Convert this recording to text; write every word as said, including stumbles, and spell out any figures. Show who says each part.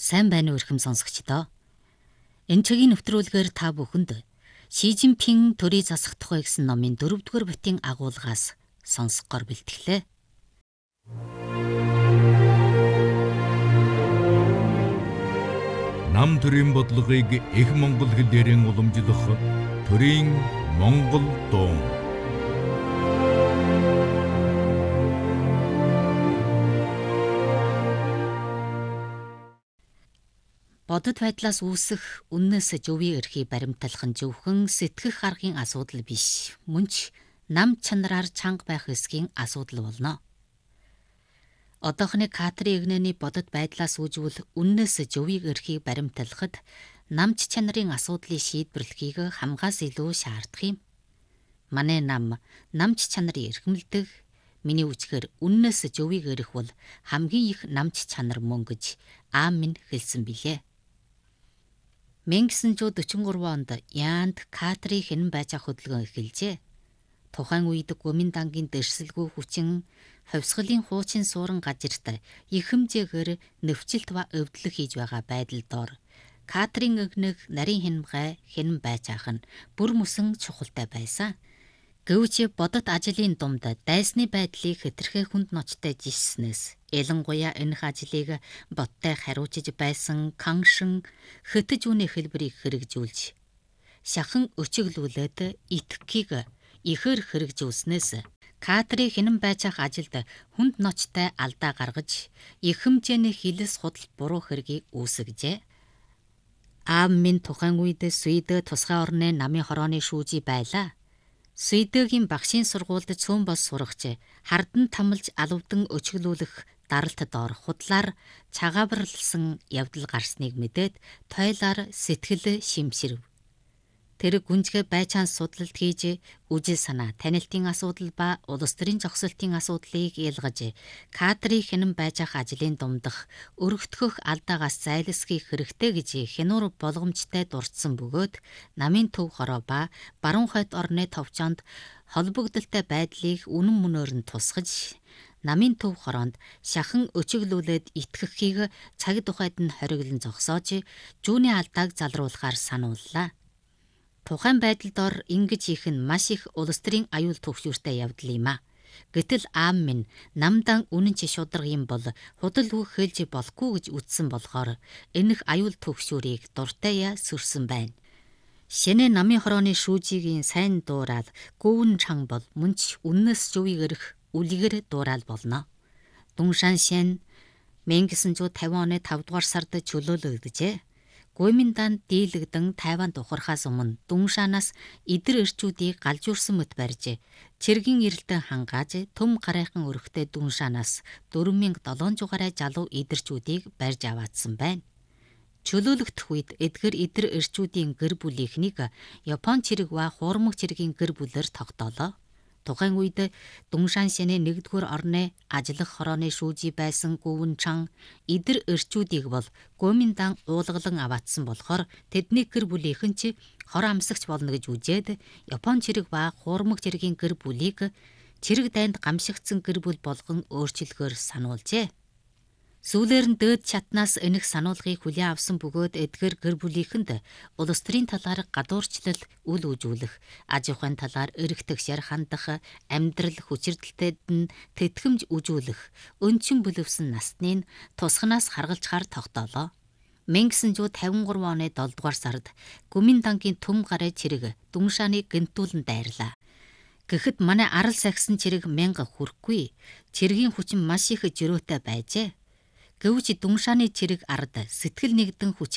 Speaker 1: Сайн байна уу эрхэм сонсогчдоо. Энэ цагийн нэвтрүүлгээр та бүхэнд Ши Жинпин төрийн засах тухай гэсэн номын дөрөвдүгээр бүтийн агуулгаас сонсгохоор бэлтгэлээ.
Speaker 2: Нам төрийн бодлогыг их монгол хэлээрэн уламжлах төрийн монгол дуу.
Speaker 1: Бодит байдлаас үүсэх үннээс зөвийн эрхийг баримтлах нь зөвхөн сэтгэх аргын асуудал биш, мөн ч нам чанараар чанга байх эсгийн асуудал болно. Одоохны Катрийн эгнээний бодит байдлаас үүжвэл үннээс зөвийн эрхийг баримтлахад намч чанарын асуудлыг шийдвэрлэхийг хамгаас илүү шаардах юм. Манай нам намч чанарын эрхэмлдэг, миний үчгээр үннээс зөвийг эрх бол хамгийн их намч чанар мөн гэж аам минь хэлсэн билээ. мянга гэсэн зуун дөрвөн гурван онд Яанд Катрийн хинэн байж ах хөдөлгөөн эхэлжээ. Тухайн үед Гоминдангийн дэрсэлгүй хүчин хувьсгалын хуучин суурин газарт их хэмжээгээр нөхцөлт ба өвдлөх хийж байгаа байдал доор Катрийн эгнэг нарийн хинэмгай хинэн байж ах нь бүр мөсөн чухалтай байсан. Гэвч бодит ажлын думд дайсны байдлыг хэтэрхээ хүнд ночтой жишснээс ялангуяа энэ ажлыг боттой хариуцж байсан Каншин хэтэж үнэ хэлбэрийг хэрэгжүүлж шахан өчөглүүлээд итгэхийг ихээр хэрэгжүүлснээс Катрийн хинэн байж ах ажилд хүнд ночтой алдаа гаргаж их хэмжээний хилэс худал буруу хэргийг үүсгэжээ. Аав минь тухайн үед Свед тусгай орны намын хорооны шүүжий байлаа. Сведэгийн багшийн сургуульд цөөн бос сурагч хардан тамлж алавдан өчгөлүүлэх даралт доор худлаар цагаабарлсан явдал гарсныг мэдээд тойлоор сэтгэл шимширв. Тэр гүнзгий байцаан судлалт хийж үжил санаа, танилтын асуудал ба улс төрийн зохицолтын асуудлыг ялгаж Катрийн хинэн байж ах ажлын думдах өргөтгөх алдаагаас зайлсхийх хэрэгтэй гэж хянуур болгоомжтой дурдсан бөгөөд намын төв хороо ба баруун хойд орны товчоонд холбогдолтой байдлыг үнэн мөнөөр нь тусгаж намын төв хороонд шахан өчөглүүлээд итгэхийг цаг тухайд нь хориглон зогсоож жүүний алдааг залруулахаар санууллаа. Тухайн байдал дор ингэж их нь маш их улс төрийн аюул төвшөртэй явдал юм а. Гэтэл аав минь намдан үнэн чи шударга юм бол худал үг хэлж болохгүй гэж үздсэн болохоор энэх аюул төвшөрийг дуртайя сүрсэн байна. Шинэ намын хорооны шүүжигийн сайн дуурал гүвэн чанга бол мөн ч үннээс зөвийг эрх үлгэр дуурал болно. Дүншан шин мянга гэсэн зуун тавин оны тавд дугаар сард чөлөөлөгдөжээ. Гоминдан дийлэгдэн Тайванд ухрахаас өмнө Дүншанаас эдэр эрчүүдийг галжуурсан мэт барьж цэргийн эрэлтэн хангааж төм гарайхан өрхтэй Дүншанаас дөрвөн мянга долоон зугаарай залуу эдэрчүүдийг барьж аваадсан байна. Чөлөөлөгдөх үед эдгэр эдэр эрчүүдийн гэр бүлийнхнийг Япон цэрэг ба хуурмаг цэргийн гэр бүлээр тогтоолоо. Тухайн үед Дүншан шинэ нэгдүгээр орны ажиллах хорооны шүүжий байсан гүвэн чан эдэр эрчүүдийг бол Гоминдан уулгалан аваатсан болохоор тэдний гэр бүлийнхэн ч хор амсагч болно гэж үзээд Япон цэрэг ба хуурмаг цэргийн гэр бүлийг цэрэг дайнд гамшигдсан гэр бүл болгон өөрчлөхөөр сануулжээ. Сүүлээр нь дээд чатнаас энэх сануулгыг хүлээн авсан бөгөөд эдгээр гэр бүлийнхэнд улс төрийн талаар гадуурчлал үл үзүүлэх, аж ахуйн талаар эргэх шар хандах, амьдрал хүчирдэлтэд нь тэтгэмж үзүүлэх, өнчин бүлэвсэн насны нь тусгнаас харгалзахаар тогтоолоо. мянга гэсэн зуун тавин гурван оны долоо дугаар сард Гоминдангийн төм гарай цэрэг Дүншаныг гэнтүүлэн дайрлаа. Гэхэд манай арал сахисан цэрэг мянга хүрэхгүй, цэргийн хүчин маш их жирөөтэй байжээ. Гэвч Дүншаны цэрэг ард сэтгэл нэгдэн хүч